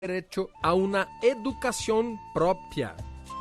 derecho a una educación propia.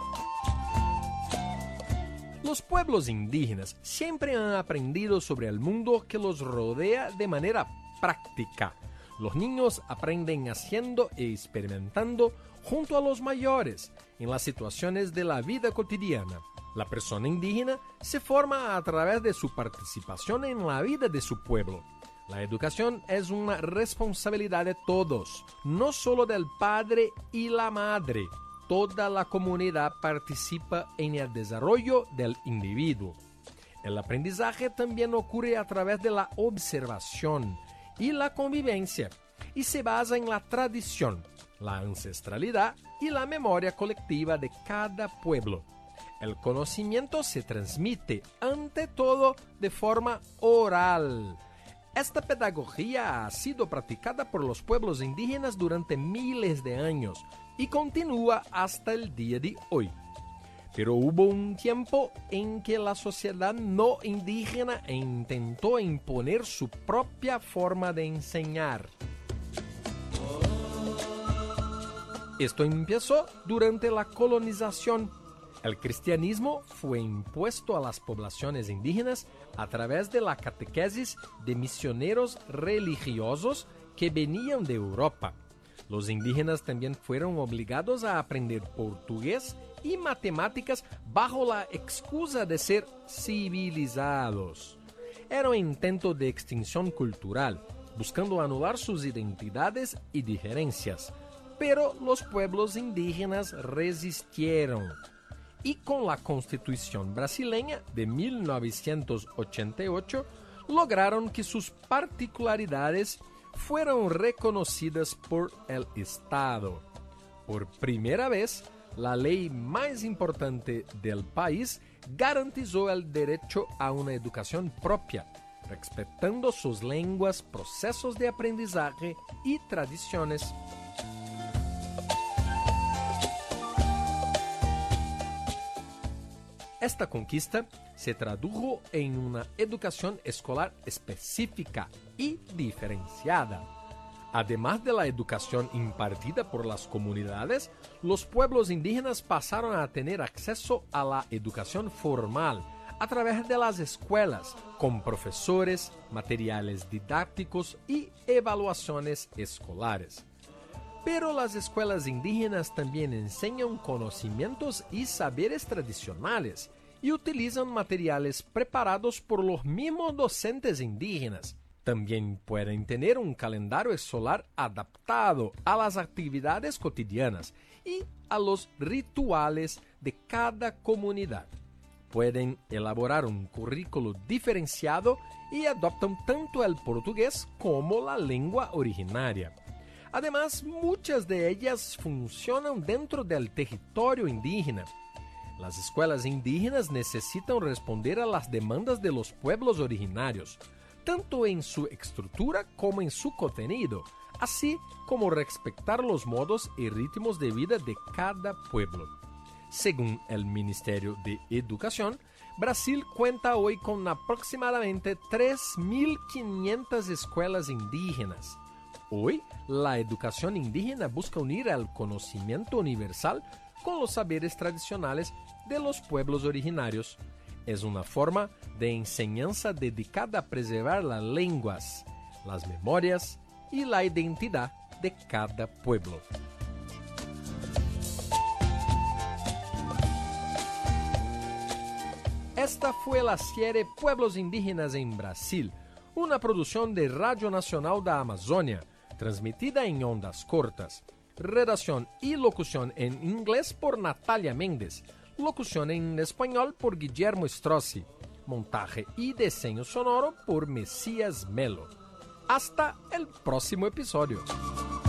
Los pueblos indígenas siempre han aprendido sobre el mundo que los rodea de manera práctica. Los niños aprenden haciendo e experimentando junto a los mayores en las situaciones de la vida cotidiana. La persona indígena se forma a través de su participación en la vida de su pueblo. La educación es una responsabilidad de todos, no solo del padre y la madre. Toda la comunidad participa en el desarrollo del individuo. El aprendizaje también ocurre a través de la observación y la convivencia y se basa en la tradición, la ancestralidad y la memoria colectiva de cada pueblo. El conocimiento se transmite ante todo de forma oral. Esta pedagogía ha sido practicada por los pueblos indígenas durante miles de años y continúa hasta el día de hoy. Pero hubo un tiempo en que la sociedad no indígena intentó imponer su propia forma de enseñar. Esto empezó durante la colonización. El cristianismo fue impuesto a las poblaciones indígenas a través de la catequesis de misioneros religiosos que venían de Europa. Los indígenas también fueron obligados a aprender portugués y matemáticas bajo la excusa de ser civilizados. Era un intento de extinción cultural, buscando anular sus identidades y diferencias. Pero los pueblos indígenas resistieron. Y con la Constitución brasileña de 1988 lograron que sus particularidades fueron reconocidas por el Estado. Por primera vez, la ley más importante del país garantizó el derecho a una educación propia, respetando sus lenguas, procesos de aprendizaje y tradiciones. Esta conquista se tradujo en una educación escolar específica y diferenciada. Además de la educación impartida por las comunidades, los pueblos indígenas pasaron a tener acceso a la educación formal a través de las escuelas, con profesores, materiales didácticos y evaluaciones escolares. Pero las escuelas indígenas también enseñan conocimientos y saberes tradicionales y utilizan materiales preparados por los mismos docentes indígenas. También pueden tener un calendario escolar adaptado a las actividades cotidianas y a los rituales de cada comunidad. Pueden elaborar un currículo diferenciado y adoptan tanto el portugués como la lengua originaria. Además, muchas de ellas funcionan dentro del territorio indígena. Las escuelas indígenas necesitan responder a las demandas de los pueblos originarios, tanto en su estructura como en su contenido, así como respetar los modos y ritmos de vida de cada pueblo. Según el Ministerio de Educación, Brasil cuenta hoy con aproximadamente 3.500 escuelas indígenas. Hoy, la educación indígena busca unir el conocimiento universal con los saberes tradicionales de los pueblos originarios. Es una forma de enseñanza dedicada a preservar las lenguas, las memorias y la identidad de cada pueblo. Esta fue la serie Pueblos Indígenas en Brasil, una producción de Radio Nacional da Amazônia, transmitida en ondas cortas. Redacción y locución en inglés por Natalia Méndez. Locución en español por Guillermo Strozzi. Montaje y diseño sonoro por Mesías Melo. Hasta el próximo episodio.